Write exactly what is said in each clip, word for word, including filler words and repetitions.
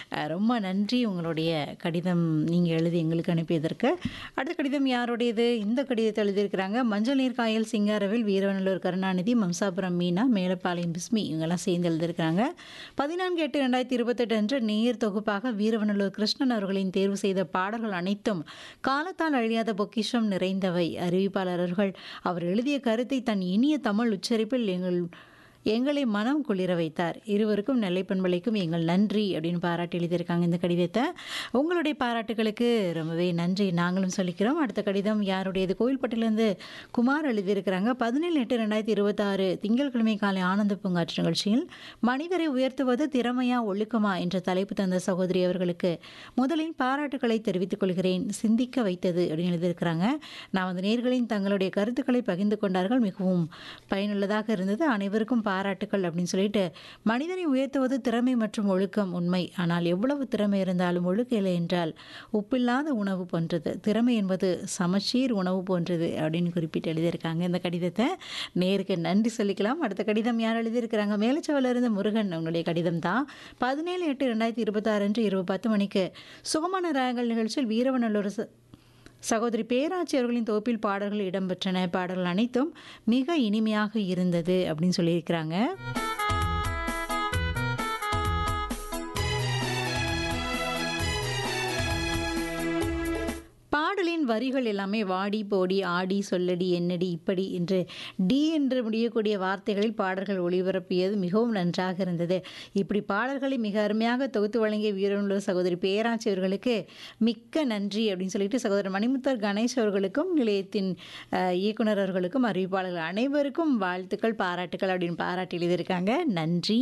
அ ரொம்ப நன்றி உங்களுடைய கடிதம் நீங்க எழுதி எங்களுக்கு அனுப்பியதற்கு. அடுத்த கடிதம் யாருடையது? இந்த கடிதத்தை எழுதியிருக்கிறாங்க. மஞ்சள் நீர் காயல் சிங்காரவேல், வீரவநல்லூர் கருணாநிதி, மம்சாபுரம் மீனா, மேலப்பாளையம் பிஸ்மி இவங்கெல்லாம் சேர்ந்து எழுதியிருக்கிறாங்க. பதினான்கு எட்டு இரண்டாயிரத்தி இருபத்தெட்டு அன்று நேர் தொகுப்பாக வீரவநல்லூர் கிருஷ்ணன் அவர்களின் தேர்வு செய்த பாடல்கள் அனைத்தும் காலத்தால் அழியாத பொக்கிஷம் நிறைந்தவை. அறிவிப்பாளர் அவர்கள் அவர் எழுதிய கருத்தை தன் இனிய தமிழ் உச்சரிப்பில் எங்கள் எங்களை மனம் குளிர வைத்தார். இருவருக்கும் நெல்லை பண்பலைக்கும் எங்கள் நன்றி அப்படின்னு பாராட்டி எழுதியிருக்காங்க இந்த கடிதத்தை. உங்களுடைய பாராட்டுகளுக்கு ரொம்பவே நன்றி நாங்களும் சொல்லிக்கிறோம். அடுத்த கடிதம் யாருடையது? கோவில்பட்டிலேருந்து குமார் எழுதியிருக்கிறாங்க. பதினேழு எட்டு ரெண்டாயிரத்தி இருபத்தாறு திங்கட்கிழமை காலை ஆனந்த பூங்காற்று நிகழ்ச்சியில் மனிதரை உயர்த்துவது திறமையா ஒழுக்கமா என்ற தலைப்பு தந்த சகோதரி அவர்களுக்கு முதலில் பாராட்டுக்களை தெரிவித்துக் கொள்கிறேன். சிந்திக்க வைத்தது அப்படின்னு எழுதியிருக்கிறாங்க. நான் வந்து நேர்களின் தங்களுடைய கருத்துக்களை பகிர்ந்து கொண்டார்கள். மிகவும் பயனுள்ளதாக இருந்தது. அனைவருக்கும் பாராட்டுக்கள் அப்படின்னு சொல்லிட்டு, மனிதனை உயர்த்துவது திறமை மற்றும் ஒழுக்கம் உண்மை. ஆனால் எவ்வளவு திறமை இருந்தாலும் ஒழுக்கம் இல்லை என்றால் உப்பில்லாத உணவு போன்றது. திறமை என்பது சமச்சீர் உணவு போன்றது அப்படின்னு குறிப்பிட்டு எழுதியிருக்காங்க இந்த கடிதத்தை. நேருக்கு நன்றி சொல்லிக்கலாம். அடுத்த கடிதம் யார் எழுதியிருக்கிறாங்க? மேலச்சவல இருந்து முருகன் உங்களுடைய கடிதம் தான். பதினேழு எட்டு ரெண்டாயிரத்தி இருபத்தாறு அன்று இரவு பத்து மணிக்கு சுகமான ராகங்கள் நிகழ்ச்சியில் வீரவநல்லூர் சகோதரி பேராட்சி அவர்களின் தொகுப்பில் பாடல்கள் இடம்பெற்றன. பாடல்கள் அனைத்தும் மிக இனிமையாக இருந்தது அப்படின்னு சொல்லியிருக்கிறாங்க. பாடலின் வரிகள் எல்லாமே வாடி போடி ஆடி சொல்லடி என்னடி இப்படி என்று டி என்று முடியக்கூடிய வார்த்தைகளில் பாடல்கள் ஒளிபரப்பியது மிகவும் நன்றாக இருந்தது. இப்படி பாடல்களை மிக அருமையாக தொகுத்து வழங்கிய வீரவநல்லூர் சகோதரி பேராட்சி அவர்களுக்கு மிக்க நன்றி அப்படின்னு சொல்லிட்டு சகோதரர் மணிமுத்தர் கணேஷ் அவர்களுக்கும் நிலையத்தின் இயக்குனர் அவர்களுக்கும் அறிவிப்பாளர்கள் அனைவருக்கும் வாழ்த்துக்கள் பாராட்டுக்கள் அப்படின்னு பாராட்டி எழுதியிருக்காங்க. நன்றி.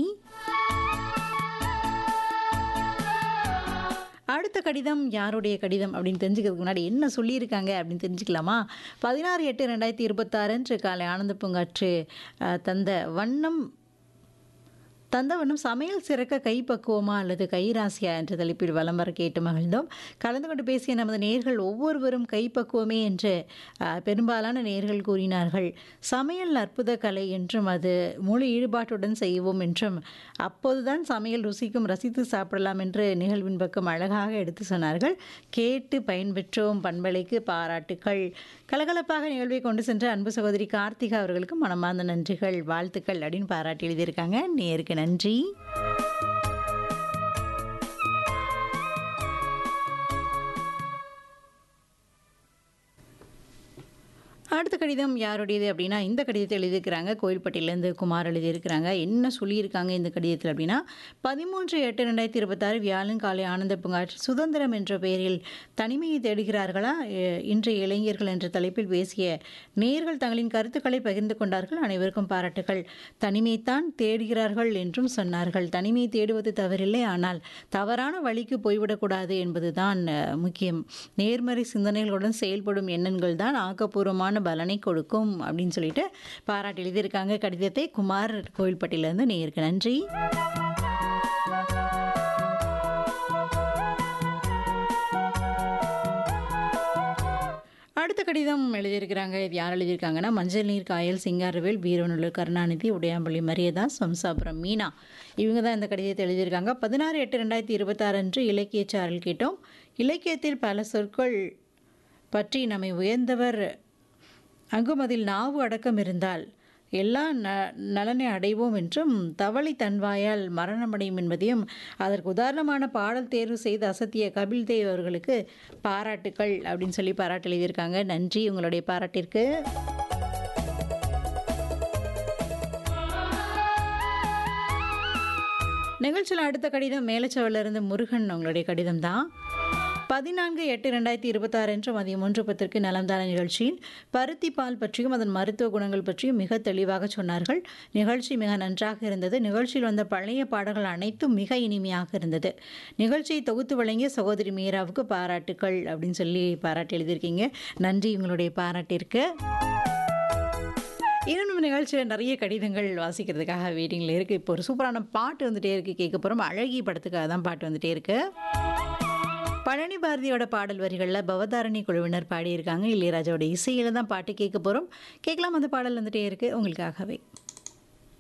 அடுத்த கடிதம் யாருடைய கடிதம் அப்படின்னு தெரிஞ்சுக்கிறதுக்கு முன்னாடி என்ன சொல்லியிருக்காங்க அப்படின்னு தெரிஞ்சுக்கலாமா? பதினாறு எட்டு ரெண்டாயிரத்தி இருபத்தாறு அன்று காலை ஆனந்த பூங்காற்று தந்த வண்ணம் தந்தவண்ணம் சமையல் சிறக்க கைப்பக்குவமா அல்லது கைராசியா என்ற தலைப்பில் வலம் வர கேட்டு மகிழ்ந்தோம். கலந்து கொண்டு பேசிய நமது நேர்கள் ஒவ்வொருவரும் கைப்பக்குவமே என்று பெரும்பாலான நேர்கள் கூறினார்கள். சமையல் அற்புத கலை என்றும் அது முழு ஈடுபாட்டுடன் செய்வோம் என்றும் அப்போதுதான் சமையல் ருசிக்கும், ரசித்து சாப்பிடலாம் என்று நிகழ்வின் பக்கம் அழகாக எடுத்து சொன்னார்கள். கேட்டு பயன்பெற்றோம். பண்பலைக்கு பாராட்டுக்கள். கலகலப்பாக நிகழ்வை கொண்டு சென்ற அன்பு சகோதரி கார்த்திகா அவர்களுக்கு மனமார்ந்த நன்றிகள் வாழ்த்துக்கள் அப்படின்னு பாராட்டி எழுதியிருக்காங்க. நேருக்கு நன்றி. அடுத்த கடிதம் யாருடையது அப்படின்னா இந்த கடிதத்தை எழுதியிருக்கிறாங்க. கோயில்பட்டியிலேருந்து குமார் எழுதியிருக்கிறாங்க. என்ன சொல்லியிருக்காங்க இந்த கடிதத்தில் அப்படின்னா, பதிமூன்று எட்டு ரெண்டாயிரத்தி இருபத்தாறு வியாழன் காலை ஆனந்த பூங்காற்று சுதந்திரம் என்ற பெயரில் தனிமையை தேடுகிறார்களா இன்றைய இளைஞர்கள் என்ற தலைப்பில் பேசிய நேர்கள் தங்களின் கருத்துக்களை பகிர்ந்து கொண்டார்கள். அனைவருக்கும் பாராட்டுகள். தனிமையைத்தான் தேடுகிறார்கள் என்றும் சொன்னார்கள். தனிமையை தேடுவது தவறில்லை, ஆனால் தவறான வழிக்கு போய்விடக்கூடாது என்பதுதான் முக்கியம். நேர்மறை சிந்தனைகளுடன் செயல்படும் எண்ணங்கள் தான் ஆக்கப்பூர்வமான பலனை கொடுக்கும் அப்படின்னு சொல்லிட்டு பாராட்டி எழுதியிருக்காங்க கடிதத்தை. குமார் கோவில்பட்டியிலிருந்து. நேருக்கு நன்றி. அடுத்த கடிதம் எழுதியிருக்கிறாங்க. இது யார் எழுதியிருக்காங்கன்னா, மஞ்சள் நீர் காயல் சிங்காரவேல், வீரவநல்லூர் கருணாநிதி, உடையாம்பள்ளி மரியதாஸ், வம்சாபுரம் மீனா இவங்க தான் இந்த கடிதத்தை எழுதியிருக்காங்க. பதினாறு எட்டு ரெண்டாயிரத்தி இருபத்தாறு அன்று இலக்கிய சாரல் கேட்டோம். இலக்கியத்தில் பல சொற்கள் பற்றி நம்மை உயர்ந்தவர் அங்கும் அதில் நாவு அடக்கம் இருந்தால் எல்லா ந நலனை அடைவோம் என்றும் தவளை தன்வாயால் மரணமடையும் என்பதையும் அதற்கு உதாரணமான பாடல் தேர்வு செய்து அசத்திய கபில் தேவ் அவர்களுக்கு பாராட்டுக்கள் அப்படின்னு சொல்லி பாராட்டு எழுதியிருக்காங்க. நன்றி உங்களுடைய பாராட்டிற்கு. நிகழ்ச்சியில் அடுத்த கடிதம் மேலச்சவலிருந்து முருகன் உங்களுடைய கடிதம் தான். பதினான்கு எட்டு ரெண்டாயிரத்தி இருபத்தாறு அன்று மதியம் ஒன்று பத்திற்கு நலம்தான நிகழ்ச்சியில் பருத்தி பால் பற்றியும் அதன் மருத்துவ குணங்கள் பற்றியும் மிக தெளிவாக சொன்னார்கள். நிகழ்ச்சி மிக நன்றாக இருந்தது. நிகழ்ச்சியில் வந்த பழைய பாடல்கள் அனைத்தும் மிக இனிமையாக இருந்தது. நிகழ்ச்சியை தொகுத்து வழங்கிய சகோதரி மீராவுக்கு பாராட்டுக்கள் அப்படின்னு சொல்லி பாராட்டி எழுதியிருக்கீங்க. நன்றி உங்களுடைய பாராட்டிற்கு. இன்னும் நிகழ்ச்சியில் நிறைய கடிதங்கள் வாசிக்கிறதுக்காக வெயிட்டிங்கில் இருக்குது. இப்போ ஒரு சூப்பரான பாட்டு வந்துகிட்டே இருக்குது. கேட்க போகிறோம். அழகி படத்துக்காக தான் பாட்டு வந்துகிட்டே இருக்குது. பழனி பாரதியோட பாடல் வரிகளில் பவதாரணி குழுவினர் பாடியிருக்காங்க. இளையராஜாவோட இசையில் தான் பாட்டு கேட்க போகிறோம். கேட்கலாம். அந்த பாடல் வந்துகிட்டே இருக்குது உங்களுக்காகவே.